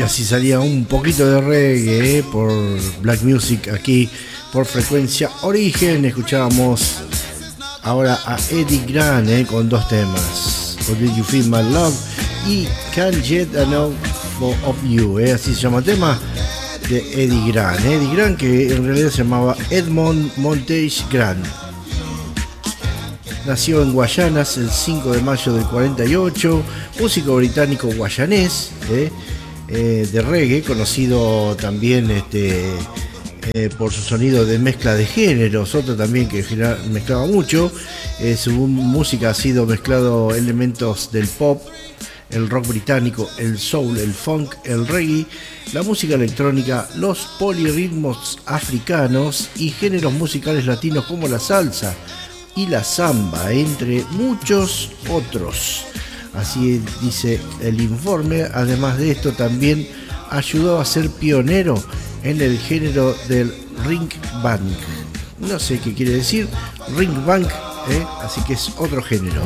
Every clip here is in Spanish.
Y así salía un poquito de reggae por Black Music aquí por Frecuencia Origen. Escuchábamos ahora a Eddie Grant con dos temas, How Did You Feel My Love y Can't Get Enough of You, así se llama el tema de Eddie Grant. Eddie Grant, que en realidad se llamaba Edmond Montage Grant. Nació en Guayanas el 5 de mayo del 48, músico británico guayanés de reggae, conocido también por su sonido de mezcla de géneros, otro también que mezclaba mucho. Su música ha sido mezclado elementos del pop, el rock británico, el soul, el funk, el reggae, la música electrónica, los polirritmos africanos y géneros musicales latinos como la salsa y la samba, entre muchos otros. Así dice el informe. Además de esto, también ayudó a ser pionero en el género del ring bang. No sé qué quiere decir ring bang, así que es otro género.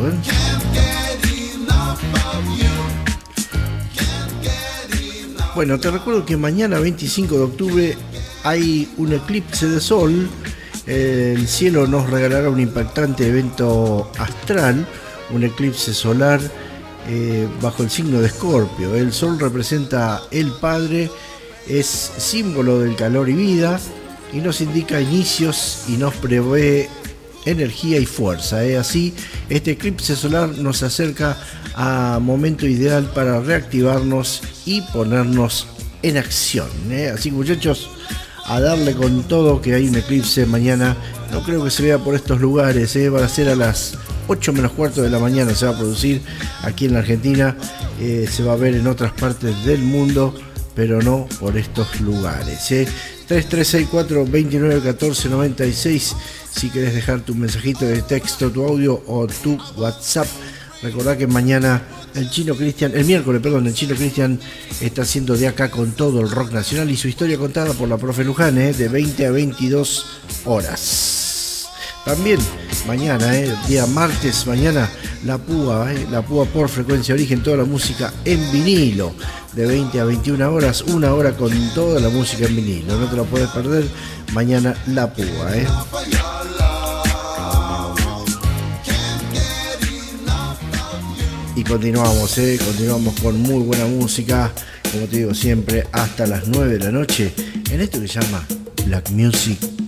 Bueno, te recuerdo que mañana 25 de octubre hay un eclipse de sol. El cielo nos regalará un impactante evento astral, un eclipse solar bajo el signo de Escorpio. El sol representa el Padre, es símbolo del calor y vida y nos indica inicios y nos provee energía y fuerza. Así, este eclipse solar nos acerca a momento ideal para reactivarnos y ponernos en acción. Así que, muchachos, a darle con todo, que hay un eclipse mañana. No creo que se vea por estos lugares, va a ser a las 8 menos cuarto de la mañana, se va a producir aquí en la Argentina. Se va a ver en otras partes del mundo, pero no por estos lugares. 3364-291496 si querés dejar tu mensajito de texto, tu audio o tu WhatsApp. Recordá que mañana el miércoles, el Chino Cristian está haciendo de acá con todo el rock nacional y su historia contada por la profe Luján, de 20 a 22 horas. También mañana, día martes, mañana la púa por Frecuencia Origen, toda la música en vinilo, de 20 a 21 horas, una hora con toda la música en vinilo. No te lo puedes perder, mañana la púa. Y continuamos con muy buena música, como te digo siempre, hasta las 9 de la noche, en esto que se llama Black Music